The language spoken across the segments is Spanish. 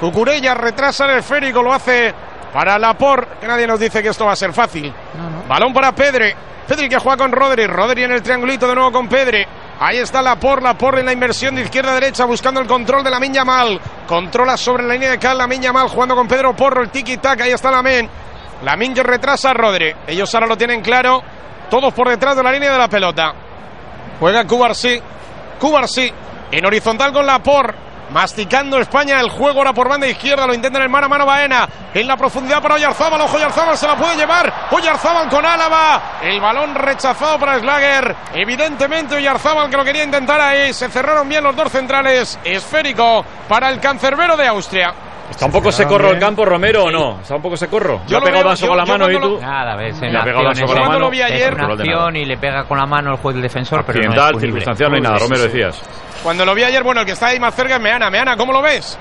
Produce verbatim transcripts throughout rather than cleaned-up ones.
Cucurella retrasa el esférico, lo hace para Laporte, que nadie nos dice que esto va a ser fácil. No, no. Balón para Pedri. Pedri que juega con Rodri. Rodri en el triangulito de nuevo con Pedri. Ahí está Laporte, Laporte en la inversión de izquierda a derecha buscando el control de Lamine Yamal. Controla sobre la línea de cal Lamine Yamal jugando con Pedro Porro, el tiki-taka. Ahí está Lamine. Lamine que retrasa a Rodri. Ellos ahora lo tienen claro. Todos por detrás de la línea de la pelota. Juega Cubarsí. Cubarsí en horizontal con Laporte. Masticando España el juego ahora por banda izquierda. Lo intenta en el mano a mano Baena. En la profundidad para Oyarzábal. Ojo, Oyarzábal se la puede llevar. Oyarzábal con Álava. El balón rechazado para Schlager. Evidentemente Oyarzábal que lo quería intentar ahí. Se cerraron bien los dos centrales. Esférico para el cancerbero de Austria. ¿Está un poco secorro el campo, Romero, o no? ¿Está un poco secorro? Yo le ha pegado Danso con la mano y tú. Nada, ves, en le ha pegado Danso con la mano. Lo vi ayer. Es una acción y le pega con la mano el juez del defensor, pero no es circunstancial, no hay nada, Romero, decías. Cuando lo vi ayer, bueno, el que está ahí más cerca es Meana. Meana, ¿cómo lo ves?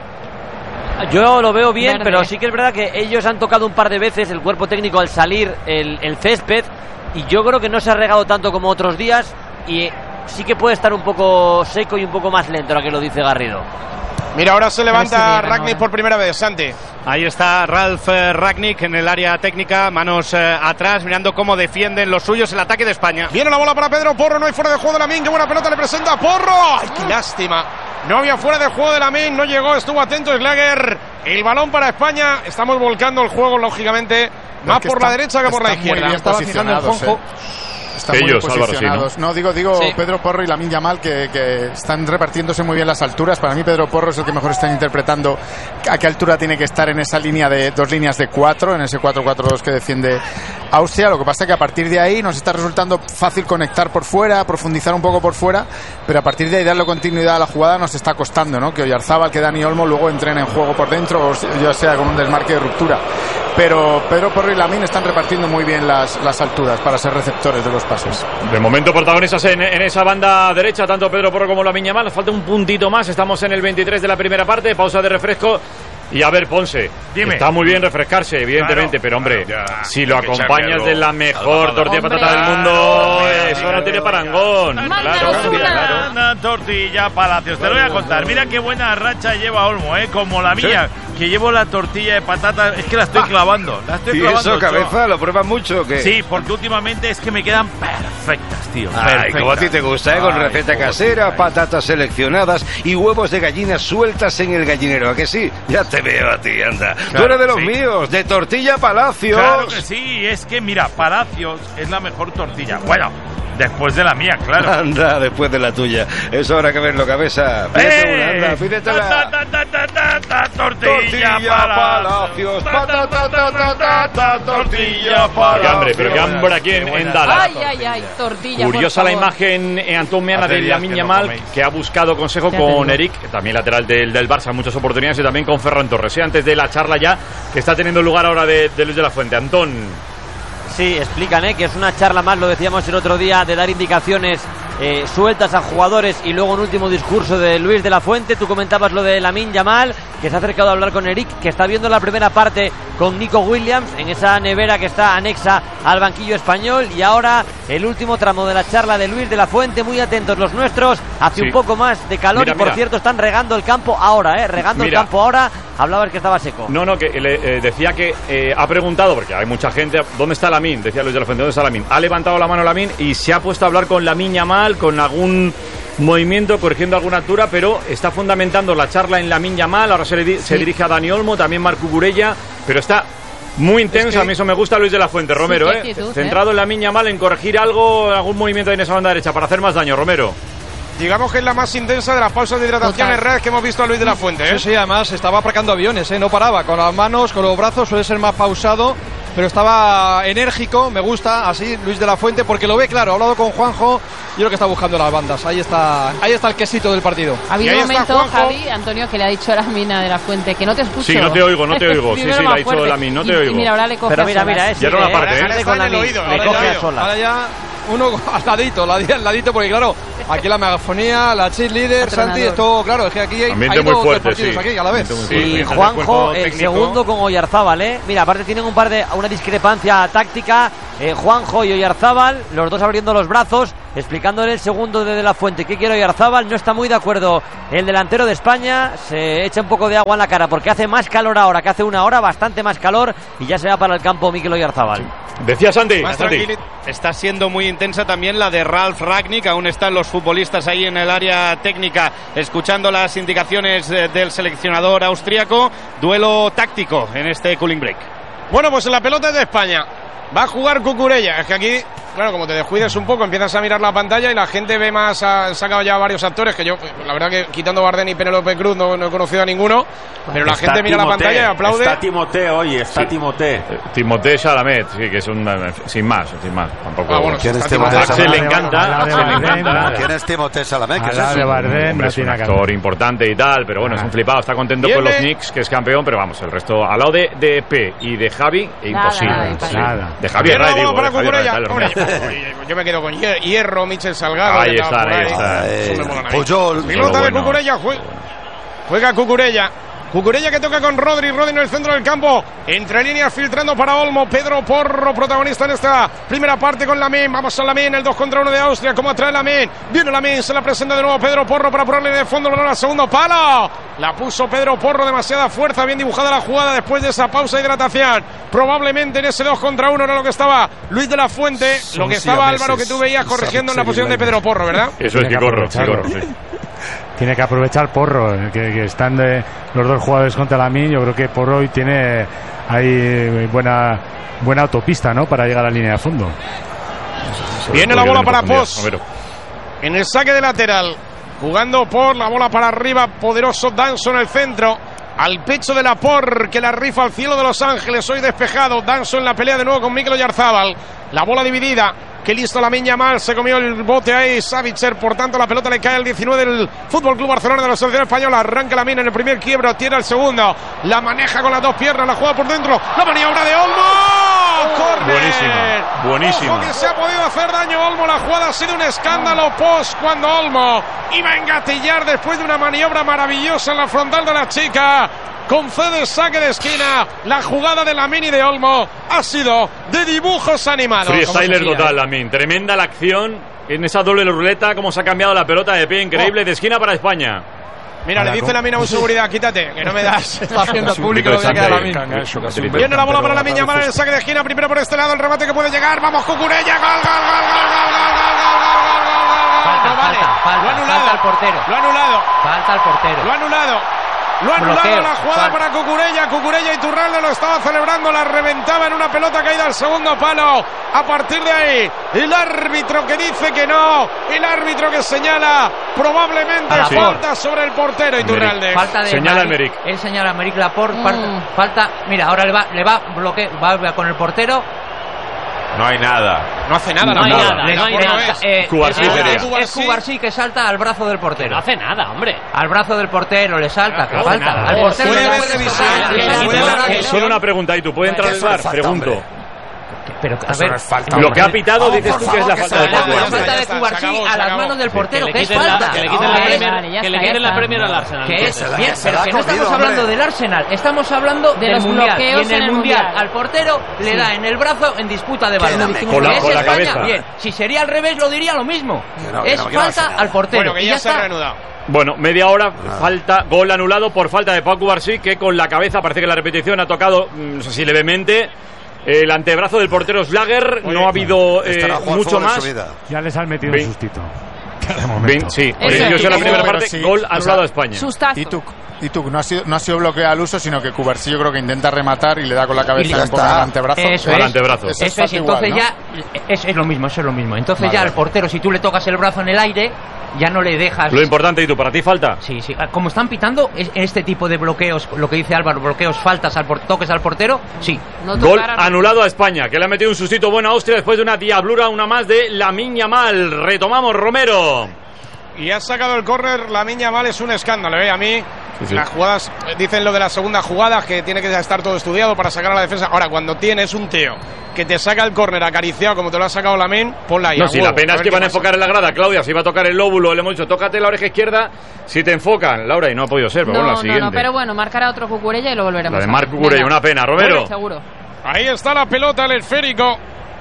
Yo lo veo bien, Verde. Pero sí que es verdad que ellos han tocado un par de veces el cuerpo técnico al salir el, el césped y yo creo que no se ha regado tanto como otros días y sí que puede estar un poco seco y un poco más lento, ahora que lo dice Garrido. Mira, ahora se levanta Rangnick por primera vez, Santi. Ahí está Ralf Rangnick en el área técnica, manos eh, atrás, mirando cómo defienden los suyos el ataque de España. Viene la bola para Pedro Porro, no hay fuera de juego de Lamine, qué buena pelota le presenta a Porro. ¡Ay, qué lástima! No había fuera de juego de Lamine, no llegó, estuvo atento Schlager. El balón para España, estamos volcando el juego, lógicamente, más por está, la derecha que por la izquierda. Estaba fijando en Juanjo. Están ellos, muy posicionados. Sí, ¿no? no, digo, digo sí. Pedro Porro y Lamine Yamal que, que están repartiéndose muy bien las alturas. Para mí Pedro Porro es el que mejor está interpretando a qué altura tiene que estar en esa línea de dos líneas de cuatro, en ese cuatro cuatro dos que defiende Austria. Lo que pasa es que a partir de ahí nos está resultando fácil conectar por fuera, profundizar un poco por fuera, pero a partir de ahí darle continuidad a la jugada nos está costando, ¿no? Que Oyarzábal, que Dani Olmo luego entren en juego por dentro, o ya sea con un desmarque de ruptura. Pero Pedro Porro y Lamine están repartiendo muy bien las, las alturas para ser receptores de los pases. De momento protagonistas en, en esa banda derecha, tanto Pedro Porro como Lamine Yamal. Falta un puntito más, estamos en el veintitrés de la primera parte, pausa de refresco. Y a ver, Ponce, Dime. Está muy bien refrescarse, evidentemente, claro, pero hombre, claro, ya, si lo acompañas de la mejor tortilla de patata del mundo, claro, eso no tiene parangón. Claro, claro. Una tortilla Palacios, te lo voy a contar. Mira qué buena racha lleva Olmo, eh, como la mía, ¿sí? Que llevo la tortilla de patata, es que la estoy clavando. La estoy ¿Y clavando, eso, cabeza? ¿Lo pruebas mucho o qué? Sí, porque últimamente es que me quedan perfectas, tío. Ay, perfectas. como a ti te gusta, ¿eh? Con Ay, receta casera, patatas seleccionadas y huevos de gallina sueltas en el gallinero, ¿a que sí? Ya te veo a ti, anda. Claro, tú eres de los sí. míos, de Tortilla Palacios. Claro que sí, es que mira, Palacios es la mejor tortilla. Bueno, después de la mía, claro. Anda, después de la tuya. Es hora que verlo, cabeza. Pídete una, anda, pídetela. Ta, ta, ta, ta, ta, ta, tortilla, tortilla Palacios. Ta, ta, ta, ta, ta, ta, ta, tortilla Palacios. Qué hambre, pero qué hambre aquí en, en Dallas. Ay, ay, ay, tortilla. Curiosa la imagen en Antón Meana de Lamine Yamal, que ha buscado consejo con Eric, también lateral del, del Barça, muchas oportunidades, y también con Ferran Torres. ¿eh? Antes de la charla ya que está teniendo lugar ahora de, de Luis de la Fuente. Antón. Sí, explican, ¿eh? Que es una charla más, lo decíamos el otro día, de dar indicaciones eh, sueltas a jugadores y luego un último discurso de Luis de la Fuente. Tú comentabas lo de Lamine Yamal, que se ha acercado a hablar con Eric, que está viendo la primera parte con Nico Williams en esa nevera que está anexa al banquillo español, y ahora el último tramo de la charla de Luis de la Fuente. Muy atentos los nuestros, hace sí. un poco más de calor. Mira, y por mira. cierto están regando el campo ahora, ¿eh? Regando mira. el campo ahora. Hablabas que estaba seco. No, no, que le eh, decía que eh, ha preguntado, porque hay mucha gente, ¿dónde está Lamine? Decía Luis de la Fuente, ¿dónde está Lamine? Ha levantado la mano Lamine y se ha puesto a hablar con Lamine Yamal, con algún movimiento, corrigiendo alguna altura, pero está fundamentando la charla en Lamine Yamal. Ahora se, le di- sí. se dirige a Dani Olmo, también Marco Cucurella, pero está muy intensa. Es que... a mí eso me gusta Luis de la Fuente, Romero, sí, ¿eh? Actitud, centrado ¿eh? en Lamine Yamal, en corregir algo, algún movimiento en esa banda derecha para hacer más daño, Romero. Digamos que es la más intensa de las pausas de hidratación en redes que hemos visto a Luis de la Fuente, ¿eh? Sí, sí, además estaba aparcando aviones, ¿eh? No paraba, con las manos, con los brazos, suele ser más pausado, pero estaba enérgico. Me gusta así Luis de la Fuente porque lo ve claro. Ha hablado con Juanjo, yo creo que está buscando las bandas. Ahí está, ahí está el quesito del partido. Ha habido un momento, Javi, Antonio, que le ha dicho a Lamine de la Fuente que no te escucho. Sí, no te oigo, no te oigo. sí, sí, le ha dicho Lamine, no te y, oigo. Y mira, ahora le coge. Pero mira, mira, es ya no la parte, ¿eh? Con la oído, le coge a solas. Ahora ya uno al ladito, al ladito, porque claro, aquí la megafonía, la cheerleader, Santi, esto, claro, es que aquí hay, hay muy fuerte, partidos sí. aquí a la vez. Sí, y Juanjo, el técnico. Segundo con Oyarzábal, ¿eh? Mira, aparte tienen un par de, una discrepancia táctica, eh, Juanjo y Oyarzábal, los dos abriendo los brazos, explicándole el segundo de De La Fuente que quiere Oyarzábal. No está muy de acuerdo el delantero de España, se echa un poco de agua en la cara porque hace más calor ahora que hace una hora, bastante más calor, y ya se va para el campo Mikel Oyarzábal. Decía Santi, Santi. Está siendo muy intensa también la de Ralf Rangnick. Aún están los futbolistas ahí en el área técnica escuchando las indicaciones del seleccionador austríaco. Duelo táctico en este cooling break. Bueno, pues la pelota es de España. Va a jugar Cucurella. Es que aquí, claro, como te descuides un poco, empiezas a mirar la pantalla y la gente ve más. Han sacado ya varios actores que yo, la verdad que quitando Bardem y Penélope Cruz, no, no he conocido a ninguno. Pero la está gente mira Timothée, la pantalla y aplaude. Está Timothée, oye, está sí. Timothée. Timothée Chalamet, sí, que es un. Sin más, sin más. Tampoco. Ah, bueno, ¿quién es Timothée? Axel le encanta. Axel le encanta. ¿Quién es Timothée Chalamet? ¿Qué es eso? de Bardem, Hombre, es un actor importante y tal, pero bueno, es un flipado. Está contento con los Knicks, que es campeón, pero vamos, el resto. Al lado de, de P y de Javi, imposible. Nada, imposible. nada. De Javier Ray, digo. Para de Javier Cucurella. Ray, Hombre, yo, yo me quedo con Hierro, Michel Salgado. Ahí está, ahí está. Eh, Puyol. Pilota de bueno. Cucurella, juega, juega Cucurella. Cucurella que toca con Rodri, Rodri en el centro del campo, entre líneas filtrando para Olmo. Pedro Porro, protagonista en esta primera parte con Lamine. Vamos a Lamine, el dos contra uno de Austria. ¿Cómo atrae Lamine? Viene Lamine, se la presenta de nuevo Pedro Porro para ponerle de fondo el balón al segundo palo. La puso Pedro Porro, demasiada fuerza, bien dibujada la jugada después de esa pausa de hidratación. Probablemente en ese dos contra uno era lo que estaba Luis de la Fuente, Son lo que estaba Álvaro, que tú veías corrigiendo en la posición de Pedro Porro, ¿verdad? Eso es que corro, sí, corro, sí. Tiene que aprovechar Porro, que, que están de los dos jugadores contra Lamine. Yo creo que Porro hoy tiene ahí buena buena autopista, ¿no?, para llegar a la línea de fondo. Viene la bola para Pos. En el saque de lateral, jugando por la bola para arriba, poderoso Danson en el centro. Al pecho de la Por, que la rifa al cielo de Los Ángeles, hoy despejado. Danson en la pelea de nuevo con Mikel Oyarzábal. La bola dividida. Que listo Lamine Yamal, se comió el bote ahí Savitzer, por tanto la pelota le cae al diecinueve del Fútbol Club Barcelona de la selección española. Arranca Lamine en el primer quiebro, tira el segundo, la maneja con las dos piernas, la juega por dentro, la maniobra de Olmo. ¡Corner! Buenísima, buenísima. Ojo que se ha podido hacer daño Olmo, la jugada ha sido un escándalo post cuando Olmo iba a engatillar después de una maniobra maravillosa en la frontal de la chica. Concede saque de esquina. La jugada de Lamine y de Olmo ha sido de dibujos animados. Freestyler total, Lamine. Tremenda la acción en esa doble ruleta. Cómo se ha cambiado la pelota de pie, increíble. Oh. De esquina para España. Mira, le dice Lamine a seguridad, quítate, que no me das. Está haciendo el público lo que queda Lamine. Viene la bola para Lamine Yamal en el saque de esquina. Primero por este lado, el remate que puede llegar. Vamos, Cucurella. Gol, gol, gol, gol, gol, gol, gol, gol, gol. Falta, falta, falta. Lo ha anulado. Falta al portero. Lo ha anulado. Falta al portero. Lo ha anulado. Lo ha anulado Bloqueo. la jugada para Cucurella. Cucurella y Turralde lo estaba celebrando. La reventaba en una pelota caída al segundo palo. A partir de ahí, el árbitro que dice que no. El árbitro que señala probablemente falta sobre el portero Iturralde. Falta de señala a Meric. Él señala a Meric Laporte. Mm. Falta. Mira, ahora le va, le va bloqueo, va con el portero. No hay nada. No hace nada. No hay nada. nada. No hay nada. Eh, Cubarsí es, sería. es, es Cubarsí que salta al brazo del portero. No hace nada, hombre. Al brazo del portero le salta. Que no falta. nada. Al portero Puede le haber puede revisión, tocar. puede Le haber quita la- revisión. Solo una pregunta, ¿y tú puedes entrar al Eso no bar? es falta, Pregunto. hombre. Pero, a Eso ver, no es falta, Lo que hombre. ha pitado, Vamos, dices por tú que es favor, la que falta se de acabó, Pogba. la ya falta está, de ya está, Cubarsí se acabó, a se las acabó. manos del portero. Que ¿Qué le es quiten la- falta? que le quiten la Que es- Premier- Vale, ya que le está, quiten ya la está. Premier al Arsenal. Que es Se la- bien, se pero la que ha no estamos comido, hablando hombre. del Arsenal, estamos hablando De del los mundial. Y bloqueos en el, en el mundial, Mundial. al portero le Sí. da en el brazo en disputa de Que balón. no me- Con la- ¿Es con la España? cabeza. Bien, si sería al revés lo diría lo mismo. Que no, que es no, que no hace falta nada. al portero. Bueno, que y ya ya se ha está. reanudado. Bueno, media hora, falta, gol anulado por falta de Pau Cubarsí, que con la cabeza, parece que la repetición ha tocado, no sé si levemente, el antebrazo del portero Schlager. Oye, no ha habido eh, Estará jugando mucho fútbol en más. su vida. Ya les han metido Vein- un sustito. De Vein- momento. sí, Eso yo es, sé la eso primera es. parte, Sí, gol o sea, anulado a España. Sustazo. Y tú, y tú no ha sido no ha sido bloqueo al uso, sino que Cubarsí yo creo que intenta rematar y le da con la Y cabeza ya un poco en está. el antebrazo. Eso Al es. antebrazo. Eso Eso es, falta entonces igual, ya es, es lo mismo, eso es lo mismo. Entonces Vale, ya vale. al portero, si tú le tocas el brazo en el aire, ya no le dejas. Lo importante, ¿y tú, para ti falta? Sí, sí. Como están pitando es- este tipo de bloqueos, lo que dice Álvaro, bloqueos, faltas, al por- toques al portero, sí. No Gol tocar a- anulado a España, que le ha metido un sustito bueno a Austria después de una diablura, una más de Lamine Yamal. Retomamos, Romero. Y ha sacado el córner. Lamine Yamal es un escándalo, ¿eh? A mí, Sí, sí. las jugadas, eh, dicen lo de la segunda jugada, que tiene que estar todo estudiado para sacar a la defensa. Ahora, cuando tienes un tío que te saca el córner acariciado como te lo ha sacado Lamine, ponla ahí. No, a si huevo, la pena a es ver que qué van a pasa. enfocar en la grada. Claudia, si va a tocar el lóbulo, le hemos dicho, tócate la oreja izquierda. Si te enfocan, Laura, y no ha podido ser, pero No, bueno, la no, siguiente. no, pero bueno, marcará otro Cucurella y lo volveremos La de a ver. Marc Cucurella, Venga. una pena. Romero. Seguro. Ahí está la pelota, el esférico.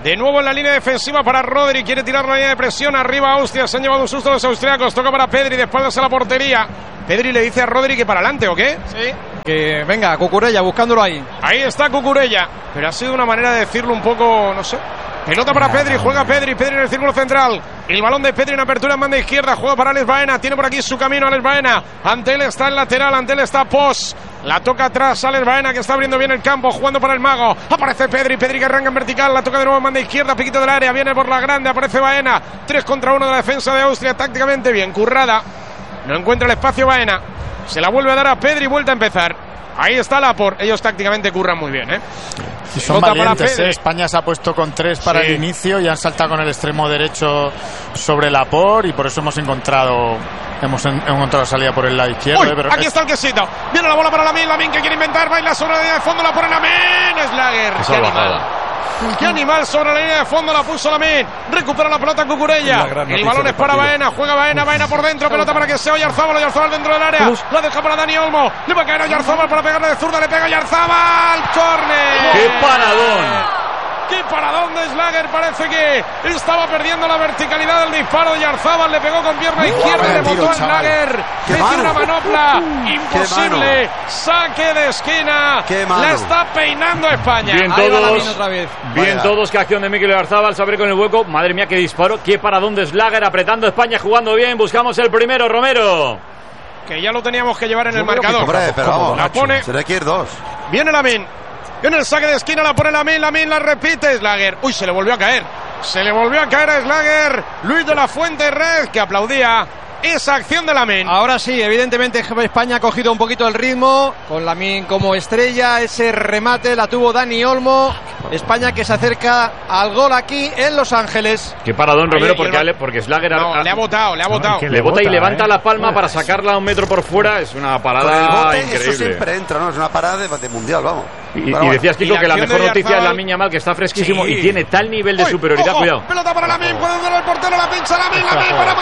De nuevo en la línea defensiva para Rodri. Quiere tirar la línea de presión. Arriba Austria. Se han llevado un susto los austriacos. Toca para Pedri. De espaldas a la portería. Pedri le dice a Rodri que para adelante, ¿o qué? Sí. Que venga, Cucurella buscándolo ahí. Ahí está Cucurella. Pero ha sido una manera de decirlo un poco, no sé. Pelota para Pedri, juega Pedri, Pedri en el círculo central. El balón de Pedri en apertura en banda izquierda, juega para Alex Baena, tiene por aquí su camino Alex Baena. Ante él está el lateral, ante él está Pos. La toca atrás Alex Baena, que está abriendo bien el campo, jugando para el mago. Aparece Pedri, Pedri que arranca en vertical, la toca de nuevo en banda izquierda, piquito del área, viene por la grande, aparece Baena. Tres contra uno de la defensa de Austria, tácticamente bien, currada. No encuentra el espacio Baena. Se la vuelve a dar a Pedri, vuelta a empezar. Ahí está Laporte. Ellos tácticamente curran muy bien, ¿eh? Y son valientes, ¿eh? España se ha puesto con tres para sí. el inicio y han saltado con el extremo derecho sobre Laporte y por eso hemos encontrado hemos en, encontrado salida por el lado izquierdo. Uy, ¿eh? Pero aquí es... está el quesito. Viene la bola para Lamin, Lamin que quiere inventar, baila sobre la línea de fondo, la pone Lamin. Slager. Qué animal. Qué animal sobre la línea de fondo, la puso Lamin. Recupera la pelota Cucurella. El balón es para Baena, juega Baena, Baena por dentro, pelota para que sea Oyarzábal, Oyarzábal dentro del área. La deja para Dani Olmo. Le va a caer a Oyarzábal para pegarle de zurda, le pega Oyarzábal. Córner. ¡Qué paradón! ¡Qué paradón de Slager! Parece que estaba perdiendo la verticalidad del disparo de Oyarzábal. Le pegó con pierna izquierda, le botó a Slager. Metió una manopla imposible. Saque de esquina. La está peinando España. Bien todos, otra vez. Bien todos. Qué acción de Mikel Oyarzábal. Saber con el hueco. Madre mía, qué disparo. Qué paradón de Slager. Apretando España, jugando bien. Buscamos el primero, Romero. Que ya lo teníamos que llevar en el marcador. Hombre, pero vamos, la pone. Se le quiere dos. Viene Lamin. Viene el saque de esquina, la pone Lamin, Lamin la repite, Slager. Uy, se le volvió a caer. Se le volvió a caer a Slager. Luis de la Fuente Red, que aplaudía esa acción de Lamin. Ahora sí, evidentemente España ha cogido un poquito el ritmo, con Lamin como estrella, ese remate la tuvo Dani Olmo. España que se acerca al gol aquí en Los Ángeles. Qué paradón, Romero, porque, ale, porque Slager no, ha, le ha botado, le ha botado. Le, le bota y levanta eh. la palma para sacarla a un metro por fuera. Es una parada bote, increíble. Eso siempre entra, ¿no? Es una parada de, de mundial, vamos. Y, y decías, Kiko, que la mejor noticia es Lamine Yamal, que está fresquísimo sí. y tiene tal nivel de Uy, superioridad. Ojo, cuidado. Pelota para Lamin, puede dar el portero, la pincha Lamin, Lamin para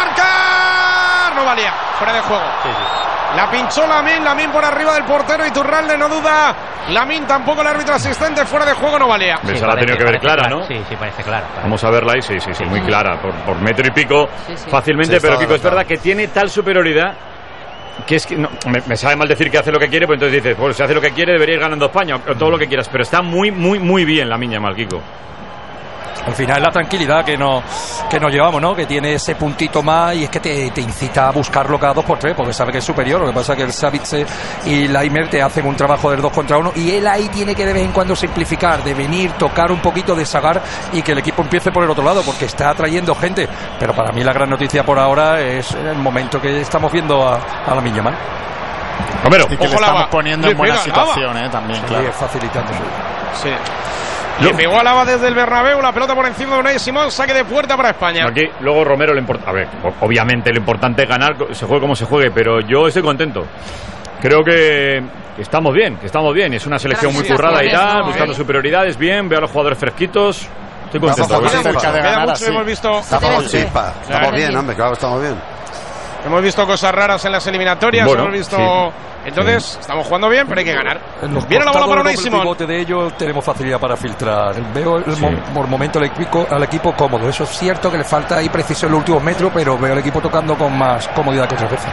marcar. No valía, fuera de juego. Sí, sí. La pinchó Lamin, Lamin por arriba del portero, Iturralde no duda. Lamin tampoco, el árbitro asistente, fuera de juego no valía. Sí, Esa la ha tenido que ver clara, ¿no? Sí, sí, parece clara. Parece. Vamos a verla ahí, sí, sí, sí, muy clara, por, por metro y pico, sí, sí. fácilmente, sí, pero Kiko, es verdad que tiene tal superioridad que es que no, me, me sabe mal decir que hace lo que quiere, pues entonces dices, pues si hace lo que quiere debería ir ganando España, o todo lo que quieras, pero está muy, muy, muy bien Lamine Yamal, Kiko. Al final es la tranquilidad que nos, que nos llevamos, ¿no? Que tiene ese puntito más y es que te, te incita a buscarlo cada dos por tres porque sabe que es superior. Lo que pasa es que el Savitze y Laimer te hacen un trabajo del dos contra uno y él ahí tiene que de vez en cuando simplificar, de venir, tocar un poquito, de sacar y que el equipo empiece por el otro lado porque está atrayendo gente. Pero para mí la gran noticia por ahora es el momento que estamos viendo a, a Lamine Yamal. Romero, y que le estamos poniendo en buena situación, ¿eh? También, sí, claro. Facilitando. Sí. Le pegó a Lava desde el Bernabéu, la pelota por encima de Unai Simón, saque de puerta para España. Aquí, luego Romero, lo importante, a ver, obviamente lo importante es ganar, se juegue como se juegue, pero yo estoy contento. Creo que estamos bien, que estamos bien. Es una selección muy currada y tal, no, buscando eh. superioridades, bien, veo a los jugadores fresquitos. Estoy contento. Queda mucho, queda queda mucho sí. Hemos visto... Estamos, sí, pa, estamos claro. bien, hombre, claro, estamos bien. Hemos visto cosas raras en las eliminatorias, bueno, hemos visto... Sí. Entonces, sí. estamos jugando bien, pero hay que ganar. Viene la bola para Unai Simón. De ellos tenemos facilidad para filtrar. Veo el sí. mo por momento al equipo, al equipo cómodo. Eso es cierto que le falta ahí precisión en los últimos metros, pero veo al equipo tocando con más comodidad que otras veces.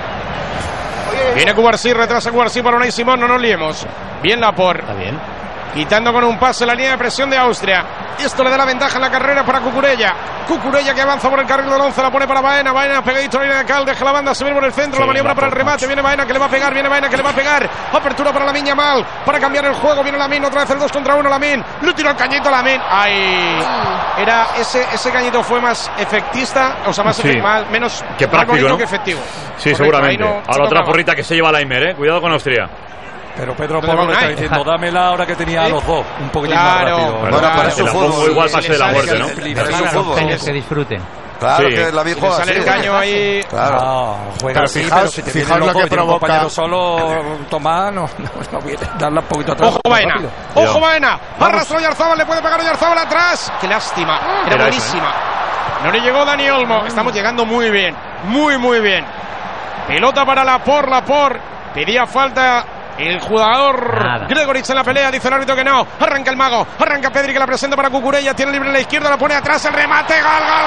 Viene Cubarsí, retrasa Cubarsí para Unai Simón, no nos liemos. Bien Laporte. Está bien. Quitando con un pase la línea de presión de Austria. Esto le da la ventaja en la carrera para Cucurella. Cucurella que avanza por el carril del once, la pone para Baena. Baena pegadito a la línea de Cal, deja la banda subir por el centro, sí, la maniobra para el remate. Viene Baena que le va a pegar, viene Baena que le va a pegar. Apertura para Lamine Yamal, para cambiar el juego. Viene Lamine, otra vez el dos contra uno. Lamine, le tiró el cañito a Lamine. Ay, era ese, ese cañito fue más efectista, o sea, más, sí. efect, más menos que práctico, ¿no? que efectivo. Sí, correcto, seguramente. No a la otra porrita que se lleva Laimer, eh. Cuidado con Austria. Pero Pedro Porro le está diciendo, dámela ahora que tenía a los dos, un poquitín claro, más rápido. Bueno, claro, pero la pongo igual pase de la muerte, ¿no? Pero es un fútbol. Que disfruten. Claro sí. que la misma sale el caño ahí. Claro. No, juega pero así, fijaos, pero si te fijaos lo que provoca. Solo Tomás no, no, no viene, darla un poquito atrás. Ojo Baena, ojo Baena. Arrastra a Oyarzábal, le puede pegar a Oyarzábal atrás. Qué lástima, era, era buenísima. Eso, ¿eh? No le llegó Dani Olmo. Estamos llegando muy bien, muy muy bien. Pelota para Laporte, Laporte. Pedía falta el jugador Gregorich en la pelea, dice el árbitro que no. Arranca el mago, arranca Pedri que la presenta para Cucurella, tiene libre en la izquierda, la pone atrás, el remate, gol, gol,